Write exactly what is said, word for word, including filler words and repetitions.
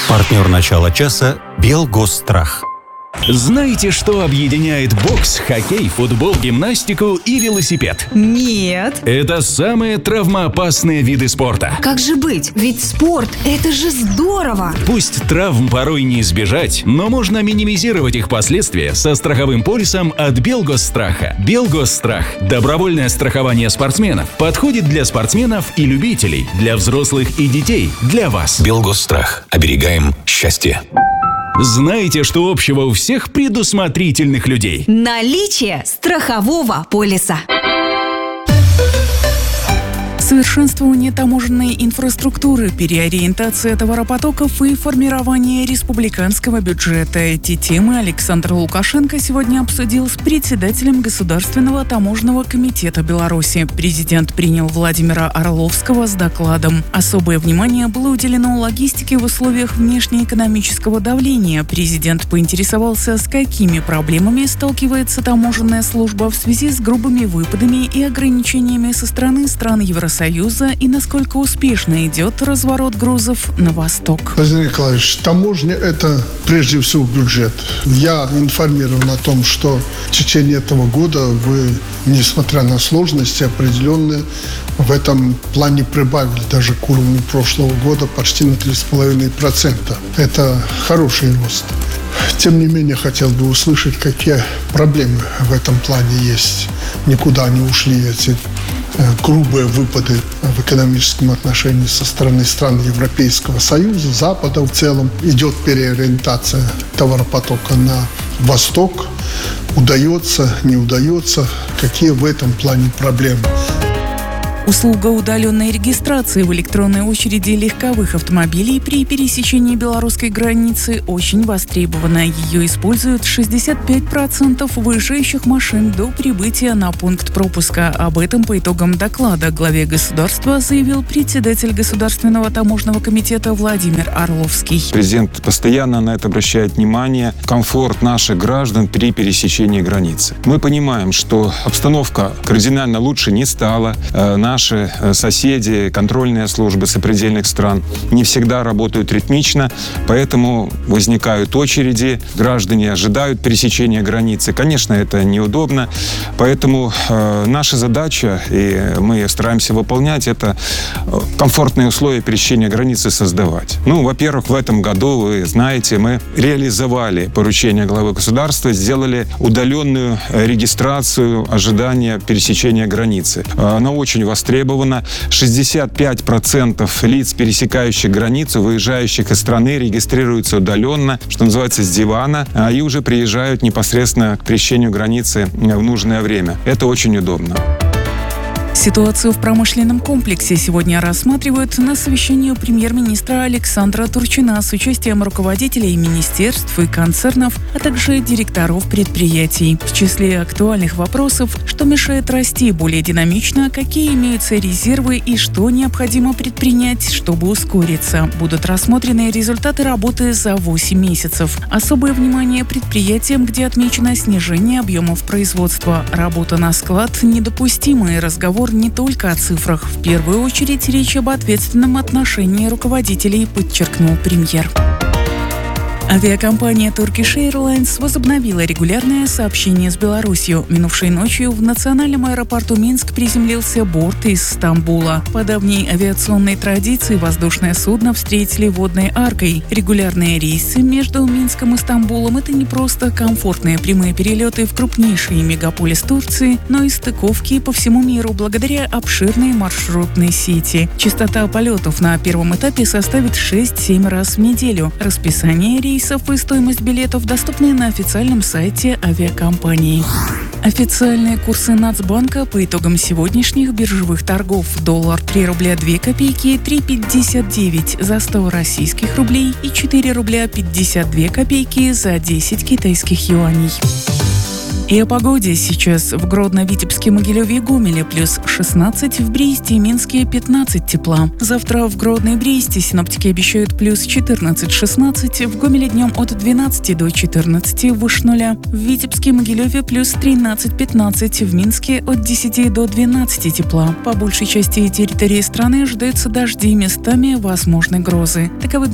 Партнер начала часа «Белгосстрах». Знаете, что объединяет бокс, хоккей, футбол, гимнастику и велосипед? Нет. Это самые травмоопасные виды спорта. Как же быть? Ведь спорт – это же здорово! Пусть травм порой не избежать, но можно минимизировать их последствия со страховым полисом от Белгосстрах. Белгосстрах – добровольное страхование спортсменов. Подходит для спортсменов и любителей, для взрослых и детей, для вас. Белгосстрах. Оберегаем счастье. Знаете, что общего у всех предусмотрительных людей? Наличие страхового полиса. Совершенствование таможенной инфраструктуры, переориентация товаропотоков и формирование республиканского бюджета. Эти темы Александр Лукашенко сегодня обсудил с председателем Государственного таможенного комитета Беларуси. Президент принял Владимира Орловского с докладом. Особое внимание было уделено логистике в условиях внешнеэкономического давления. Президент поинтересовался, с какими проблемами сталкивается таможенная служба в связи с грубыми выпадами и ограничениями со стороны стран Евросоюза. Союза и насколько успешно идет разворот грузов на восток. Владимир Николаевич, таможня – это прежде всего бюджет. Я информирован о том, что в течение этого года вы, несмотря на сложности определенные, в этом плане прибавили даже к уровню прошлого года почти на три с половиной процента. Это хороший рост. Тем не менее, хотел бы услышать, какие проблемы в этом плане есть. Никуда не ушли эти грубые выпады в экономическом отношении со стороны стран Европейского Союза, Запада в целом. Идет переориентация товаропотока на восток. Удается, не удается. Какие в этом плане проблемы? Услуга удаленной регистрации в электронной очереди легковых автомобилей при пересечении белорусской границы очень востребована. Ее используют шестьдесят пять процентов выезжающих машин до прибытия на пункт пропуска. Об этом по итогам доклада главе государства заявил председатель Государственного таможенного комитета Владимир Орловский. Президент постоянно на это обращает внимание. Комфорт наших граждан при пересечении границы. Мы понимаем, что обстановка кардинально лучше не стала. Наши соседи, контрольные службы сопредельных стран не всегда работают ритмично, поэтому возникают очереди, граждане ожидают пересечения границы. Конечно, это неудобно, поэтому э, наша задача, и мы стараемся выполнять, это комфортные условия пересечения границы создавать. Ну, во-первых, в этом году, вы знаете, мы реализовали поручение главы государства, сделали удаленную регистрацию ожидания пересечения границы. Она очень востребована. шестьдесят пять процентов лиц, пересекающих границу, выезжающих из страны, регистрируются удаленно, что называется, с дивана, и уже приезжают непосредственно к пересечению границы в нужное время. Это очень удобно. Ситуацию в промышленном комплексе сегодня рассматривают на совещании у премьер-министра Александра Турчина с участием руководителей министерств и концернов, а также директоров предприятий. В числе актуальных вопросов, что мешает расти более динамично, какие имеются резервы и что необходимо предпринять, чтобы ускориться. Будут рассмотрены результаты работы за восемь месяцев. Особое внимание предприятиям, где отмечено снижение объемов производства. Работа на склад недопустима, и разговор не только о цифрах. В первую очередь речь об ответственном отношении руководителей, подчеркнул премьер. Авиакомпания Turkish Airlines возобновила регулярное сообщение с Беларусью. Минувшей ночью в национальном аэропорту Минск приземлился борт из Стамбула. По давней авиационной традиции воздушное судно встретили водной аркой. Регулярные рейсы между Минском и Стамбулом – это не просто комфортные прямые перелеты в крупнейший мегаполис Турции, но и стыковки по всему миру благодаря обширной маршрутной сети. Частота полетов на первом этапе составит шесть-семь раз в неделю. Расписание рейсов и стоимость билетов доступны на официальном сайте авиакомпании. Официальные курсы Нацбанка по итогам сегодняшних биржевых торгов. Доллар три рубля две копейки, три пятьдесят девять за сто российских рублей и четыре рубля пятьдесят две копейки за десять китайских юаней. И о погоде сейчас в Гродно, Витебске, Могилеве и Гомеле плюс шестнадцать, в Бресте и Минске пятнадцать тепла. Завтра в Гродно и Бресте синоптики обещают плюс четырнадцать-шестнадцать, в Гомеле днем от двенадцати до четырнадцати выше нуля, в Витебске и Могилеве плюс тринадцать-пятнадцать, в Минске от десяти до двенадцати тепла. По большей части территории страны ожидаются дожди, местами возможны грозы. Таковы